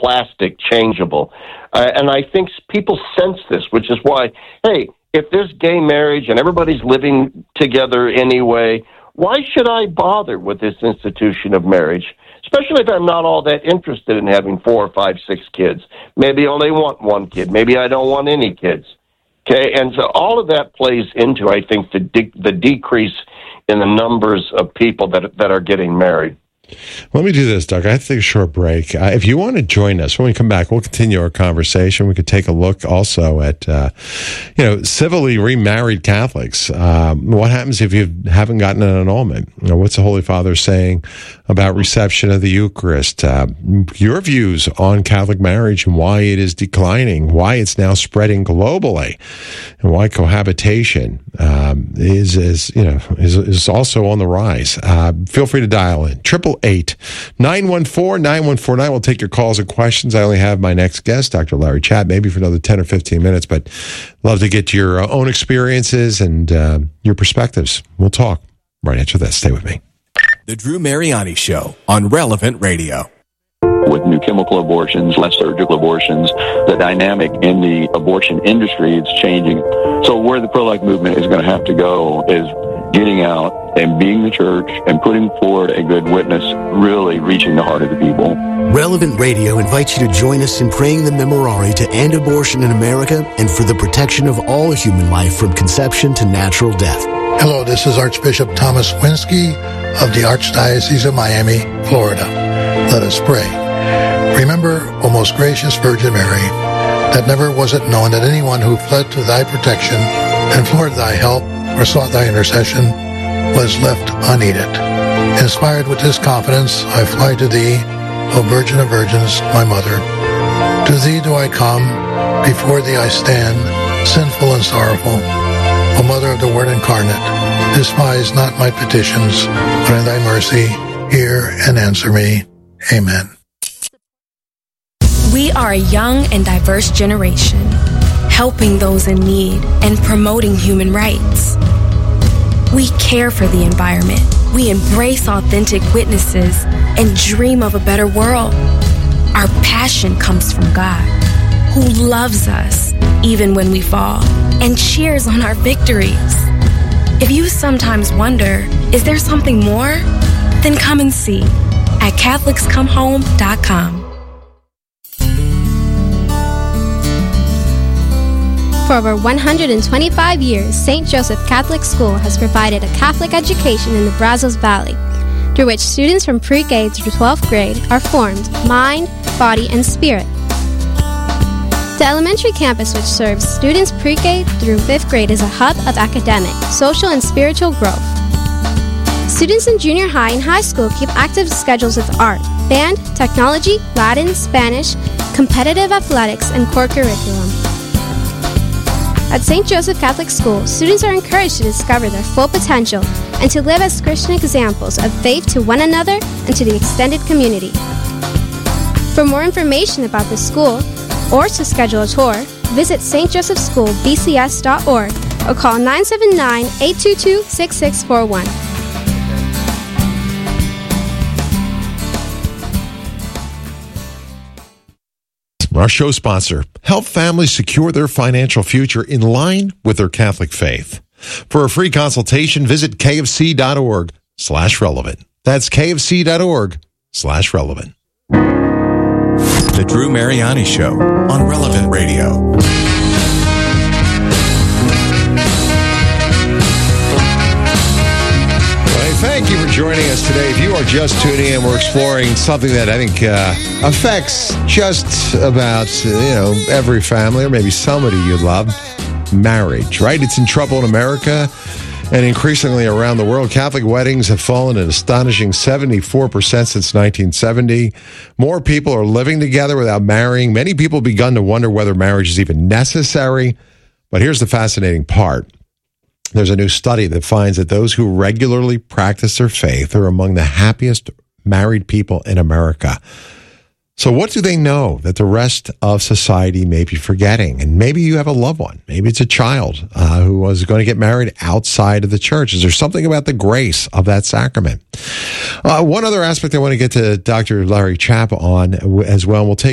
plastic, changeable. And I think people sense this, which is why, hey, if there's gay marriage and everybody's living together anyway, why should I bother with this institution of marriage? Especially if I'm not all that interested in having 4 or 5, 6 kids. Maybe I only want 1 kid. Maybe I don't want any kids. Okay, and so all of that plays into, I think, the decrease in the numbers of people that are getting married. Let me do this, Doug. I have to take a short break. If you want to join us, when we come back, we'll continue our conversation. We could take a look also at, civilly remarried Catholics. What happens if you haven't gotten an annulment? What's the Holy Father saying about reception of the Eucharist? Your views on Catholic marriage and why it is declining, why it's now spreading globally, and why cohabitation is also on the rise. Feel free to dial in. 888-914-9149. We'll take your calls and questions. I only have my next guest, Dr. Larry Chapp, maybe for another 10 or 15 minutes, but love to get your own experiences and your perspectives. We'll talk right after this. Stay with me. The Drew Mariani Show on Relevant Radio. With new chemical abortions, less surgical abortions, the dynamic in the abortion industry is changing. So where the pro-life movement is going to have to go is getting out and being the church and putting forward a good witness, really reaching the heart of the people. Relevant Radio invites you to join us in praying the Memorare to end abortion in America and for the protection of all human life from conception to natural death. Hello, this is Archbishop Thomas Winsky of the Archdiocese of Miami, Florida. Let us pray. Remember, O most gracious Virgin Mary, that never was it known that anyone who fled to thy protection, implored thy help, or sought thy intercession, was left unneeded. Inspired with this confidence, I fly to thee, O Virgin of Virgins, my Mother. To thee do I come, before thee I stand, sinful and sorrowful. O Mother of the Word incarnate, despise not my petitions, but in thy mercy, hear and answer me. Amen. We are a young and diverse generation, helping those in need and promoting human rights. We care for the environment. We embrace authentic witnesses and dream of a better world. Our passion comes from God, who loves us even when we fall and cheers on our victories. If you sometimes wonder, is there something more? Then come and see at CatholicsComeHome.com. For over 125 years, St. Joseph Catholic School has provided a Catholic education in the Brazos Valley, through which students from pre-K through 12th grade are formed mind, body, and spirit. The elementary campus, which serves students pre-K through 5th grade, is a hub of academic, social, and spiritual growth. Students in junior high and high school keep active schedules of art, band, technology, Latin, Spanish, competitive athletics, and core curriculum. At St. Joseph Catholic School, students are encouraged to discover their full potential and to live as Christian examples of faith to one another and to the extended community. For more information about the school or to schedule a tour, visit stjosephschoolbcs.org or call 979-822-6641. Our show sponsor, help families secure their financial future in line with their Catholic faith. For a free consultation, visit kfc.org/relevant. That's kfc.org/relevant. The Drew Mariani Show on Relevant Radio. Thank you for joining us today. If you are just tuning in, we're exploring something that I think affects just about every family, or maybe somebody you love. Marriage, right? It's in trouble in America and increasingly around the world. Catholic weddings have fallen an astonishing 74% since 1970. More people are living together without marrying. Many people have begun to wonder whether marriage is even necessary. But here's the fascinating part. There's a new study that finds that those who regularly practice their faith are among the happiest married people in America. So what do they know that the rest of society may be forgetting? And maybe you have a loved one. Maybe it's a child who was going to get married outside of the church. Is there something about the grace of that sacrament? One other aspect I want to get to Dr. Larry Chapp on as well, and we'll take